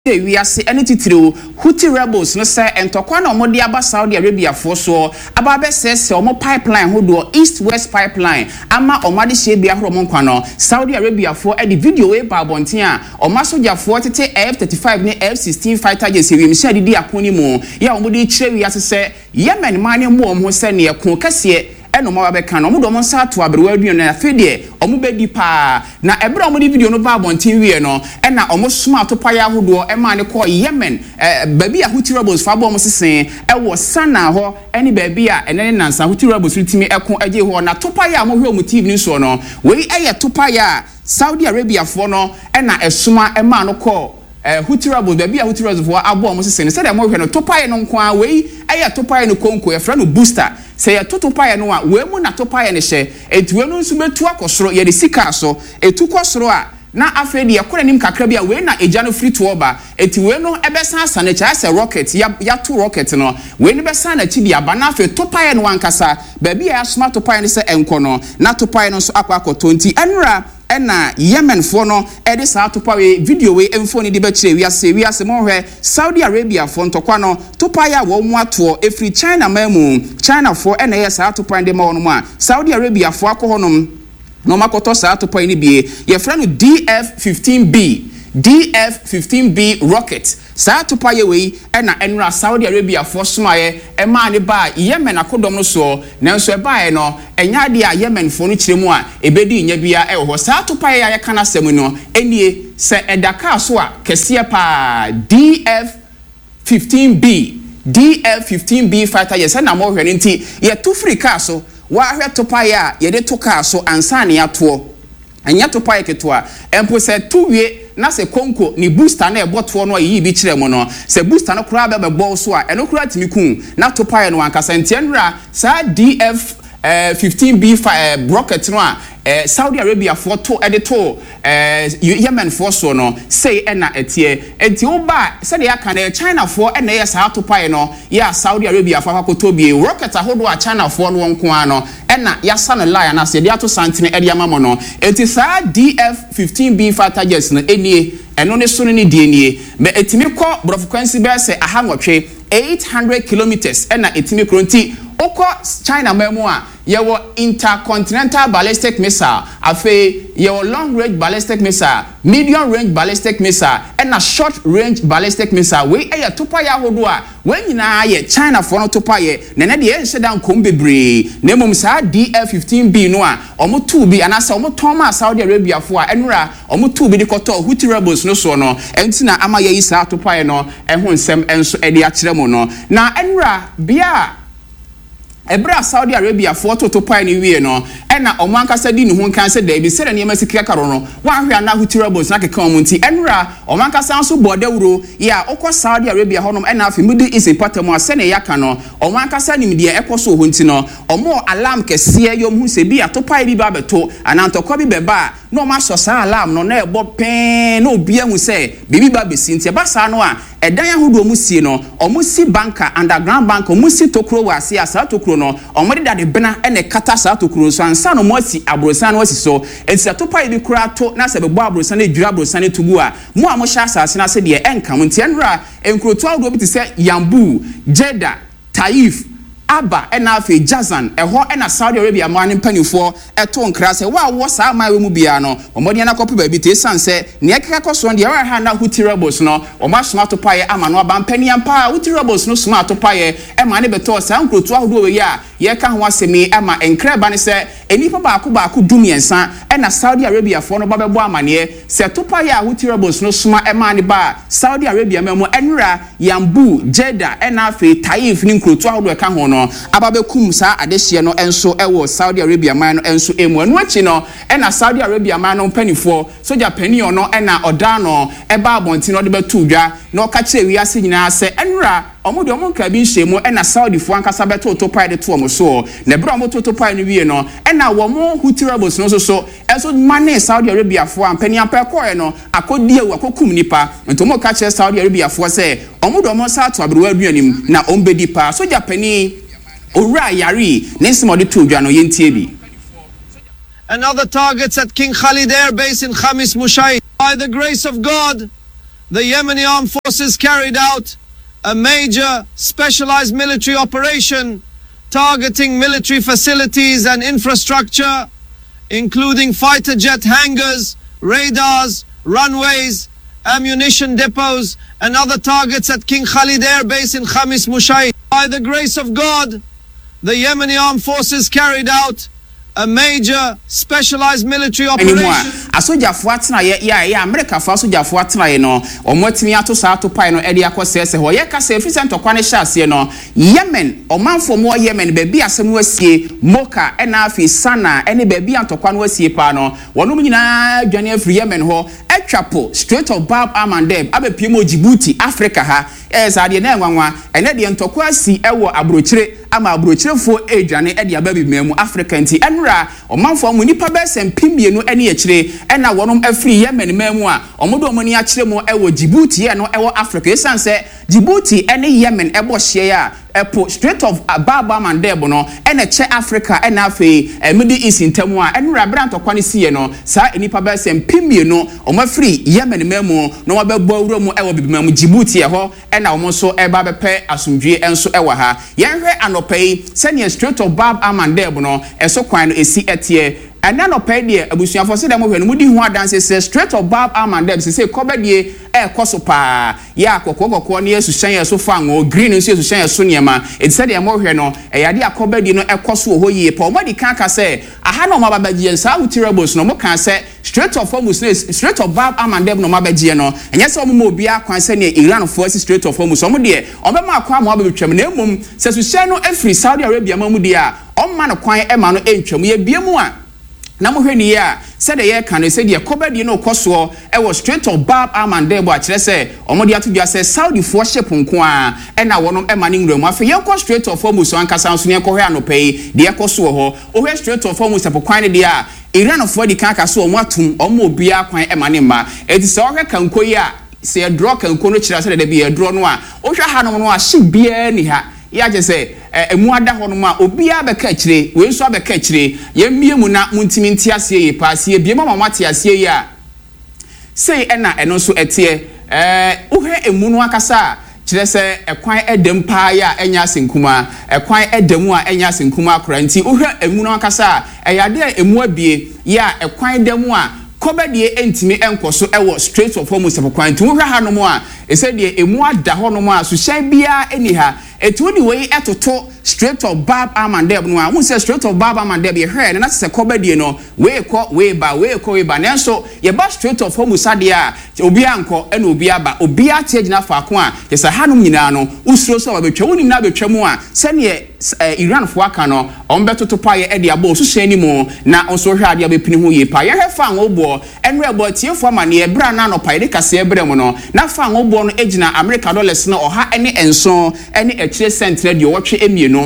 we are see any titiro Houthi rebels no say entokwa na omode aba Saudi Arabia for so aba says omo pipeline hodo east west pipeline ama omade hye bia horo monkwa no Saudi Arabia for the video we ba bonten a oma soja for tete F35 ne F16 fighter jets we msha didi akoni mu ya omode kire we ase Yemen man mu omo se ne ekon kase eno ma be kan omo do mo sa to abrewa aduan na afedie omo bedi pa na ebra omo di video no ba bonten wie no na omo suma to pa ya hodo e ma ne ko Yemen baby a Houthi rebels fa bo omo sesen e wo sana ho eni baby a ene nansa Houthi rebels ritimi ekon aje ho na to pa ya mo hwe omo TV ni so no we eye to pa ya Saudi Arabia for no na esuma e ma no ko Houthi rebels baby a Houthi rebels for abo omo sesen se de mo hwe no to pa ya no nko we eye to pa ya no konko e fra no booster say ya totopaye no a we mu na topaye ne hye etuwe no nso betu akosoro ye de sika so etu kosoro a na afredi ya kora nim kakra bia we na eja no free to oba etuwe no ebesan asane cha se rocket ya to rocket no we ni besan na chi bia ba na afi topaye no ankasa ba bia ya smart topaye ne se enko no na topaye no so akwa akoto nti enra ena Yemen for no edi sa topaye video we emfo ni de be kire wi ase mo hwe Saudi Arabia for ntokwa no topaye wo mu ato efri China mamu China for ena ye sa topaye de ma wono mu a Saudi Arabia for akohonom no makoto sa topaye ni bie ye fra no DF-15B rocket sa topaye we ena enra Saudi Arabia for sumaye e ma ne ba Yemen akodom no so nanso e ba e no enya de a Yemen for no kiremu a ebedi nya bia e ho sa topaye ya kana semu no enie se edaka so a kese pa DF-15B fighter yes na mo hwere nti ye to free car so wa hwe topaye a ye de to car so ansa ne ato enya topaye ketwa empo se tuwie na se konko ni booster na eboto no yi bi kire mo no se booster no kura be ball so a eno kura timiku na topaye no ankasa ntienra sa DF-15B rocket no a Saudi Arabia for to edito Yemen for so no say ena etie enti oba se de aka na China for ena yes how to pay no ya Saudi Arabia for akoto bie rocket ahodo a China for no nko ano ena ya sana lie na se de ato santene ede amamo no enti sa DF-15B fighter jets no enie eno ne so ne die nie me etimi kɔ frequency be se ahangotwe 800 kilometers ena etimi kronti oko China memo a yewo intercontinental ballistic missile afi yewo long range ballistic missile medium range ballistic missile and a short range ballistic missile we eye topa ya hodo a we nyina ye China for no topa ye na de ye shedan kom bebre na mom sa DF-15B no a omo 2 bi anasa omo toma Saudi Arabia for a enura omo 2 bi de koto Houthi rebels no so no entina ama ye isa topa ye no ehun sem enso e de akire mo no na enura bia Ebra Saudi Arabia for to pay ni wie no ena omankasa di ni ho kan se da bi sere ne masika karo no wa hwe ana Houthi rebels na keka omunti enra omankasa so bodawuro ya okọ Saudi Arabia honom ena afi Middle East patam ase ne yaka no omankasa nim de ekoso ho nti no omo alarm kese yom hu se bi atopa bi ba beto anantokwa bi beba no ma so sa alarm no na ebo pen no bia hu se bibi ba besi nti ba sa no a edan yahodo mu sie no omu si banker underground bank omu si tokro wa ase asa tokro no omu de dade bena ene kata sa tokro so ansa no mo si abrosan no si so ensa topa bi kura to na se bebo abrosan na dwura abrosan tugu a mo a mo sha asase na se de enka mo nti enra enkroto awodo bi te se Yambu Jeddah Taif Aba ena afi Jazan eho ena Saudi Arabia man mpanifo eto nkra se wa wo sa ma we mu bia no omode na kope ba bi te sanse ne ekeka koso de wa ha na Houthi rebels no o ma smart paye ama no ba mpaniam pa Houthi rebels no smart paye e ma ne beto sa nkrotu ahodo we ya ye ka ho asemi e ma enkra ba ne se enipa baako dumiensa ena Saudi Arabia fo no ba bebo amane se to paye Houthi rebels no suma e ma ne ba Saudi Arabia memo enra Yambu Jeddah ena afi Taif ni nkrotu ahodo e ka ho no ababekum sa adehye no enso ewo Saudi Arabia man no enso emu anu achi no ena Saudi Arabia man no panifo soja pani no ena oda no eba abonti no de betu dwa na oka kire wi ase nyina se enra omo de omo nka bi nhemu ena Saudi fo ankasa beto topai de to omo so na bra omo topai no wie no ena wo mo Houthi rebels no so enso mane Saudi Arabia fo ampani ampa koe no akodi ewu akokum nipa nto mo ka kire Saudi Arabia fo se omo de omo sa to abrewa aduanim na ombedi pa soja pani Ora yari nesmodi tudwa no yentie bi and other targets at King Khalid Air Base in Khamis Mushaid. By the grace of God, the Yemeni armed forces carried out a major specialized military operation targeting military facilities and infrastructure, including fighter jet hangars, radars, runways, ammunition depots, and other targets at King Khalid Air Base in Khamis Mushayid. By the grace of God, the Yemeni armed forces carried out a major specialized military operation. Asoja fuatna ya America fa asoja fuatna ye no omwatimi ato sa ato pai no e de akosese ho ye ka se efisent okwane hyase no Yemen omanfo mo Yemen be bia asem wasie Moka ena afi Sana ene be bia antokwane wasie pa no wonum nyina dwane afri Yemen ho atwapo Strait of Bab el-Mandeb abepiem Djibouti Africa ha ade na enwanwa ene de ntokwa si ewo abrochire ama abrochirefo edwane e de ababi memu Africa nti enra omanfo mo nipa be sempimienu ene yekire ena wonom afri Yemen memu a omodo omoni akire mo ewo Djibouti e no ewo Africa esanse Djibouti ene Yemen ebo hye ya epo Strait of Bab el-Mandeb no ene che Africa ena afi Middle East ntemu a enra brantokwa ne siye no sa enipa be sempimienu omafri Yemen memu no wabebo awuro mu ewo bibimemu Djibouti e ho ena omo so eba bepe asumdwe enso ewa ha yenhwe anopai senior Strait of Bab el-Mandeb no eso kwan no esi etie ena no pay de abusuafo se dem hwenu mudi hu adanse se Strait of Bab el-Mandeb se kobadie koso pa ya kokoko ne yesu hyan yeso fango green nso yesu hyan yeso niema edise de mo hwe no yade akobadie no ekoso ho yie pa omadi kan ka se aha no mababagye nsa utirables no mo kan se Strait of Hormuz Strait of Bab el-Mandeb no mabagye no enye se omo obi akwan se ne Iran fo si Strait of Hormuz omo de obema akwa mo abetwam na emum se su hyan no afri Saudi Arabia mamudi a omma no kwan ema no entwam ye biemu a na mo hwani ya se de ye kan se de kobadie no koso e Strait of Bab el-Mandeb a kire se omodi atudua se Saudi fo ship nko a e na wonom e mane nwuramu afa ye ko Strait of Hormuz ankasa nso ne ko hwe anopai de koso ho o hwe Strait of Hormuz apokwan de a Iran fo di kan kaso omo atum omo obia kwan e mane ma eti se o hwe kanko yi a se draw kanko no kire se de bia draw no a o hwe hanom no a hye bia ni ha ya je se emu ada ho no ma obia be ka kire we nso abeka kire ye miemu na muntimi ntiase ye paase bia mama matiase ye a sei ena eno so etie uhwe emu no akasa kire se ekwan edem pa ya enya senkuma ekwan edemu a enya senkuma akora nti uhwe emu no akasa eyade emu abie ya ekwan edemu a kobadie entimi enkoso ewo Strait of Hormuz apokwan nti uhwe hanom a ese de emu ada ho no ma so hyan bia eni ha etu di we etoto Strait of Bab el-Mandeb no a won say Strait of Bab el-Mandeb ye hwe na se kobadie no we ba nanso ye ba Strait of Hormuz ade a obi anko ena obi aba obi ate gina faako a ye se hanom nyina no usuro so babetwa wonim na betwa mu a se ne Iran fo aka no ombetoto pa ye ade abo so hyan ni mu na onso hwe ade abepini ho ye pa ye hwe fa ngobo enwe abo tiefo amane ye bra na no pa ye kase ebre mu no na fa ngobo no egina America dollars no oha ene enso ene echire cent na de wotwe emienu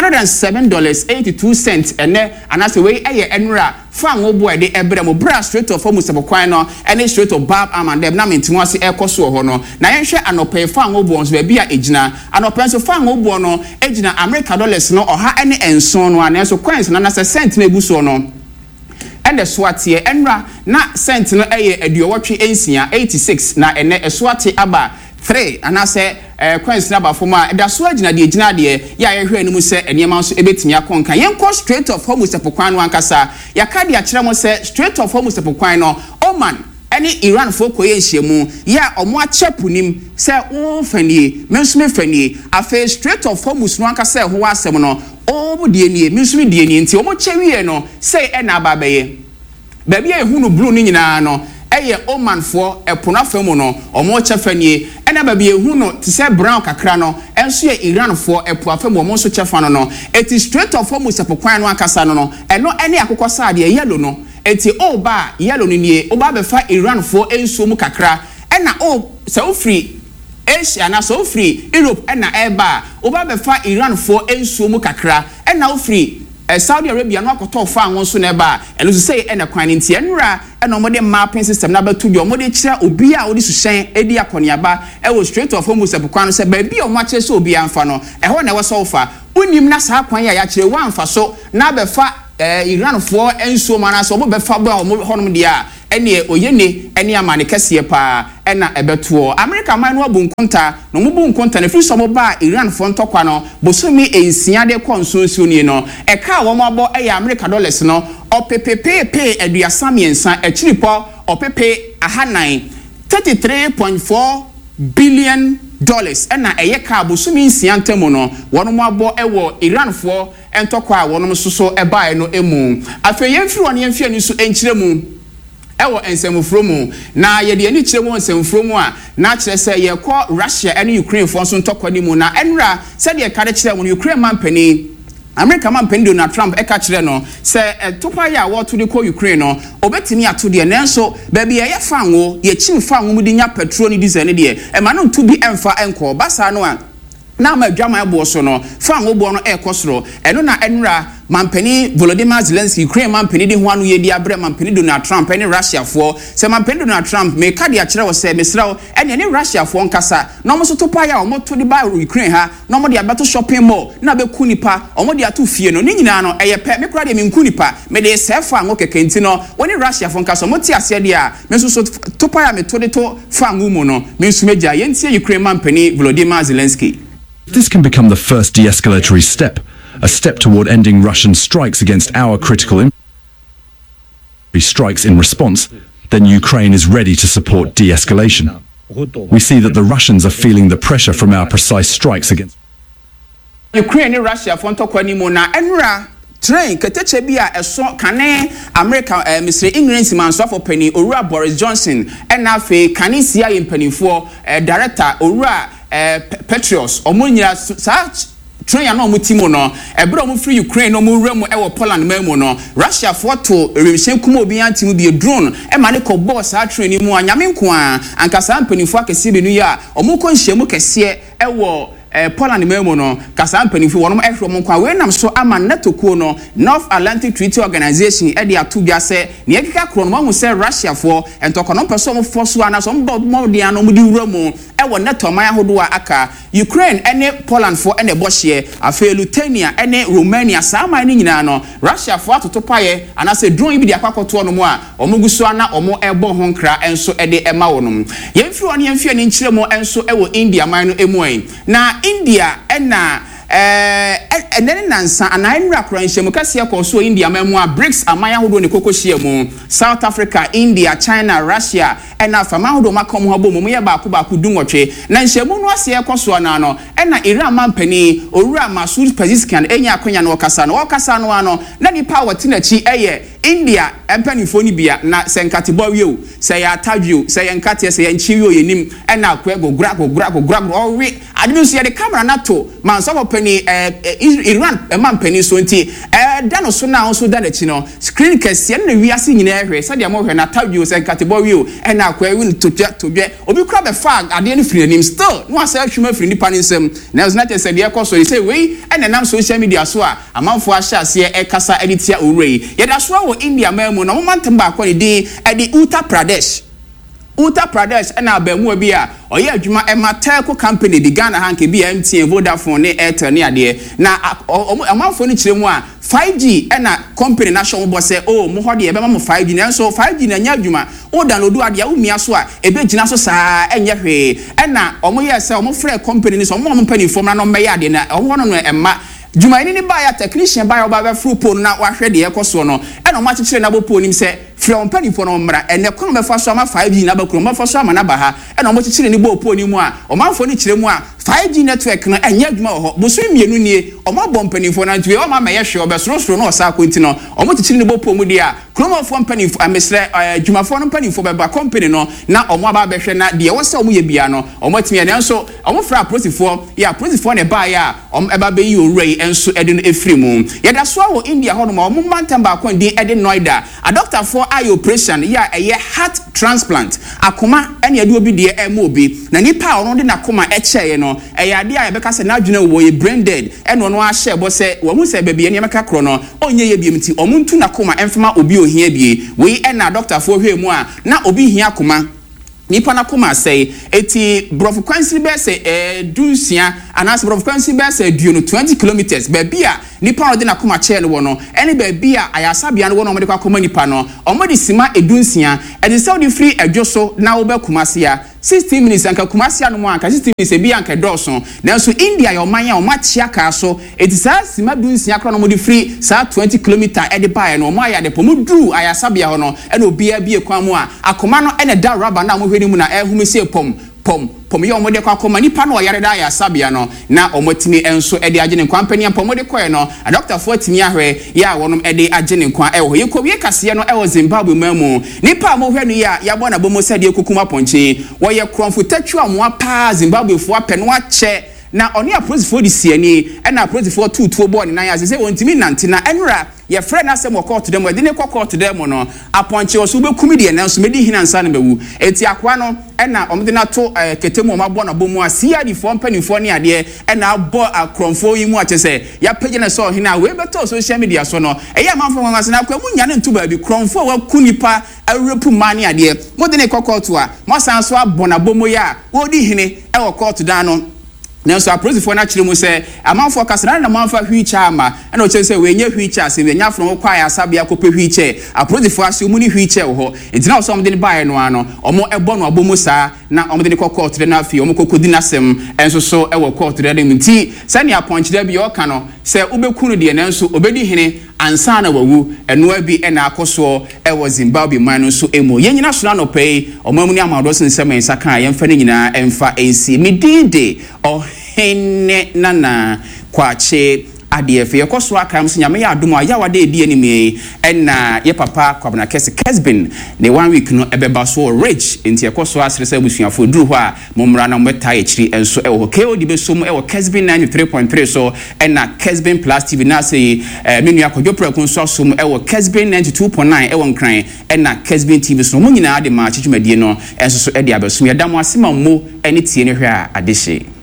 $107.82 ene anase we eye enra fa ngobo e de ebre mu bra Strait of Hormuz apokwan no ene Strait of Bab el-Mandeb na mentimo ase ekoso ho no na yenhwe anope fa ngobo nso be bia egina anope nso fa ngobo no egina America dollars no oha ene enso no anenso coins na nase cent na eguso no ende swatie enra na cent no eye aduowotwe ensia 86 na ene eswate aba 3 anase coins na ba foma da so agina de agina de ya ye hwe enu se enema so ebetimi akonka yenko Strait of Hormuz apokwan no ankasa yaka de akire mo se Strait of Hormuz apokwan no Oman eni Iran fo koye nhyiemu ya omo achepunim se wo fanie mensume fanie afa Strait of Hormuz no ankasa ho asem no omo de enie mensume de enie nti omo chewie no se ena babaye baby ehunu blue ni nyina no eye Oman fo epono afemu no omo chefanie ena baby ehunu ti se brown kakra no enso ye Iran fo epo afemu omo so chefano no eti Strait of Hormuz apokwan no akasa no eno ene akokɔsa de yellow no eti oba yellow ni nie oba be fa Iran fo enso mu kakra ena o se ofri Asia na so ofri Europe ena eba oba be fa Iran fo enso mu kakra ena ofri Saudi Arabia no akoto fa anwo so na eba eno so say ena kwan nti enra ena omode mapping system na batu di omode kira obi a odi suhyen edi akoniaba ewo Strait of Hormuz apokwan no se ba bi o ma kire so obi anfa no eho na ewo fa unim na sa kwan ya kire wa anfa so na be fa Iran fo enso mana so obo be fa bo honom dia ene oyene ene amane kese pa ena ebeto America man no bunkunta no mu bunkunta na friso mo ba Iran fo ntokwa no bosomi ensia de konsunsu ni no eka wo mo abo America dollars no opepepepe aduasa miensa achiripo opepe ahanan 33.4 billion dollars ena eye ka bosomi ensia ntemo no wono mo abo ewo Iran fo entokwa wono soso ebae no emu afa yemfiri won yemfie ni so enchiremu ewo ensemfro mu na ye de ani chiremu ensemfro mu a na kire se ye ko Russia and Ukraine fo so ntokwa ni mu na enra se de ka de kire mu Ukraine man pani America man pani Donald Trump eka kire no se topa ya wo to de ko Ukraine no obetimi ato de nanso ba bia ye fa wo ye chim fa wo mu de nya petrol ni diesel ni de e ma no to bi emfa enko basa no a na ma dwama ebo so no fa ngo bo no ekosoro eno na enra mampeni Volodymyr Zelensky Ukraine mampeni de ho anu ye di abre mampeni Donald Trump ene Russia fo se mampeni Donald Trump me ka de a kire wo se mesrawo ene ne Russia fo nkasa no mo so to pa ya o mo to de ba Ukraine ha no mo de abeto shopping mall na be ku nipa o mo de ato fie no ni nyina no eye pe me kura de me nku nipa me de se fa ngo kekenti no woni Russia fo nkasa mo ti ase de a me so to pa ya me to de to fa ngo mu no me nsumeja ye ntie Ukraine mampeni Volodymyr Zelensky. This can become the first de-escalatory step, a step toward ending Russian strikes against our critical strikes in response, then Ukraine is ready to support de-escalation. We see that the Russians are feeling the pressure from our precise strikes against Ukraine and Russia for Tokwani Mona enra train keteche bia eso kane America Mr. England manso for penny Owura Boris Johnson and afi kane sia yempanifo director Owura Patriots omunyira search train ya no mutimo no ebro omu free Ukraine no mu remu e wo Poland memu no Russia for to remshen kuma obi antimu bi drone e ma ne ko boss a train ni mu anyame nko a ankasa mpanifo akese benu ya omu ko nhyiamu kese e wo Poland memo no kasa mpanifo wonom ehwe mo kwa we nam so ama netokuo no North Atlantic Treaty Organization e de atu bia se ne ekika kro no mo se Russia for entokono peso mo force ana so mo de ano mo di wura mu e wo neto man ahodo aka Ukraine ene Poland for ene bohye afa Lithuania ene Romania sama ni nyina no Russia for atoto paye ana se drone bi de akwakoto no mo a omoguso ana omo ebo ho nkra enso e de ema wonom yemfi won yemfi ni nkyire mo enso e wo India man no emu na India ena enene nansa anainra kranhye mukase yakoso India memua BRICS amaya hodo ne kokohye mu South Africa, India, China, Russia ena fama hodo makom habo mu ye ba ko dunwotwe na nhyiamu no ase yakoso ana no ena Iran mampani Owura Masoud Pezeshkian enya akonya no wakasa no ano na ni power tinachi eye India empanifo ni bia na senkatebo wieo se ya tadwo se yenkate se yenchiwo yenim ena akwa gogura owe adinu so ye de camera na to man so opani Iran mampani so nti da no so na so da dachi no screen kese na wiase nyina ehwe se de mo hwe na tadwo senkatebo wieo ena akwa wi todwe obi kura be fag ade ni free nim still no asa ahwuma free ni panisem na us not say de ekoso say we ena nam social media so a amanfo ahya ase e kasa editia owrei ye da so India memu na momentum ba kwa di Uttar Pradesh ena abamu bi a oye adwuma Ematel company di Ghana hanke bi MTN Vodafone ne Airtel ne ade na amanfo ni kiremu a 5G ena company na show bo se mo hode e be ma 5G na so 5G na nya adwuma o download ade a umia so a e be gina so saa enye hwe ena omo ye se omo free company ni so omo company form na no me ade na omo no emma Juma ni ba ya technician ba ya ba fru pon na wahwe de ekoso no e no ma kekere na bo ponim se from panifo no mmra ene kono me fa so ama 5G na ba kro ma fa so ama na ba ha e no mo kekere ni bo ponim a o manfo ni kire mu a 5G network no enya adwuma ho bo so mienu nie o ma bom panifo na ntwe o ma me ye hwe o be soro no osa kwenti no o mo kekere ni bo pomu de a kromofo panifo amesre adwumafo no panifo be ba company no na o mo aba be hwe na de wo se o mo ye bia no o mo timi ene so o mo fra prosifo ne ba ya o eba be yi orei enso edin efrimu yeda so wo India hono ma momentum ba kon din edin Noida a doctor for eye operation ya eye heart transplant akoma ene ade obi de obi na nipa ono de nakoma echeye no eye ade a yebeka se na adwene wo ye brain dead ene ono a share bo se wo hu se bebie ne meka kro no onye ye biemti omuntu nakoma emfema obi ohia bie we ena doctor for hwemu a na obi hia akoma nipa na kuma say eti brofukwansi be say dunsia anas brofukwansi be say duo 20 kilometers be bia nipa no de na koma che no wo no ene ba bia ayasabia no wo no mo de kwa koma nipa no omo de sima edunsia e de saudi free adwoso na wo ba kumase ya 16 minutes anka kumase anu mo anka 16 minutes bia anka dawson nanso India yo man ya o ma chia ka so etisa sima dunsia kro no mo de free sa 20 km e de bae no mo aya de pomo dru ayasabia ho no e no bia bia kwa mu a akoma no ene da rubber na mo hwedi mu na ehumese pom yo mo de kwa akoma nipa no yare da ayasabia no na omotimi enso e de agene company pom de koye no a doctor for timi ahwe ya wonom e de agene kwa e ho yekowie kase no e wo Zimbabwe mamu nipa mo hwe no ya bo na bomo sade ekukuma ponche wo ye kromfo tatu amoa pa Zimbabwe fo apɛ no ache na oni approach for this ani and approach for two board na ya say wontimi nante na enra ye friend na sem court dem we de ne court dem no aponche wo so be kumi de na so medi hinansa na bewu eti akwa no na omde na to ketemu ma bo na bomu a CID for mpanifo ne ade na abo akromfo yi mu a chese ya page na so hina we beto social media so no eya manfo wanwase na akwa munya ne ntuba bi kromfo wa kunipa arepu mani ade mo de ne court a mo san so abona bomu ya wo di hine e wo court dan no nanso approach for na kire mu se amanfo kasana na manfa hwicha ama na o che se we nya hwicha se we nya fro kwa ya sabia kopɛ hwiche approach for ase mu ni hwiche ho entina so omde ne bae no ano omo ebo no abomu saa na omde ne court de na afi omo kokodi nasem enso so e wo court de dem nti sani aponche da bi o ka no se obekunu de nanso obedi hene ansa na wawu eno abi e na akoso e wo Zimbabwe man no so emo yenyina so na no pay omamu ni amado sensem ensa kan yemfa ne nyina emfa ensi medide henne nana kwache ADF yekoso akam so nyame ya adomo ya wade edi anime na ye papa kwabna Kesbin ne 1 week no ebeba so rich enti yekoso asresa busuafo duru ho a momra na meta echiri enso e ho KOD be so mu e wo Kesbin 93.3 so na Kesbin Plus TV na say menu akodwo prekun so so mu e wo Kesbin 92.9 e wo nkran na Kesbin TV so mu nyina de ma chichumadie no enso so e de abeso yedam asema mo ene tie ne hwe a adehye